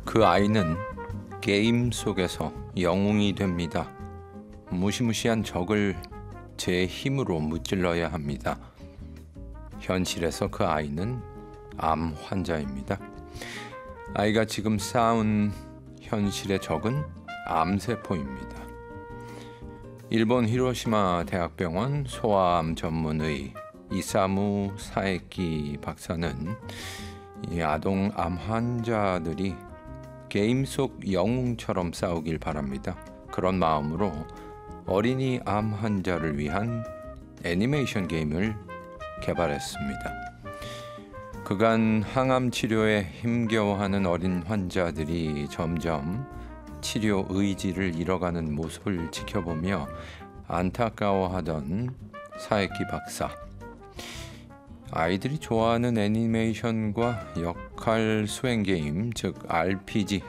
그 아이는 게임 속에서 영웅이 됩니다. 무시무시한 적을 제 힘으로 무찔러야 합니다. 현실에서 그 아이는 암 환자입니다. 아이가 지금 쌓은 현실의 적은 암세포입니다. 일본 히로시마 대학병원 소아암 전문의 이사무 사에키 박사는 이 아동 암 환자들이 게임 속 영웅처럼 싸우길 바랍니다. 그런 마음으로 어린이 암 환자를 위한 애니메이션 게임을 개발했습니다. 그간 항암 치료에 힘겨워하는 어린 환자들이 점점 치료 의지를 잃어가는 모습을 지켜보며 안타까워하던 사에키 박사. 아이들이 좋아하는 애니메이션과 역할 수행 게임, 즉 RPG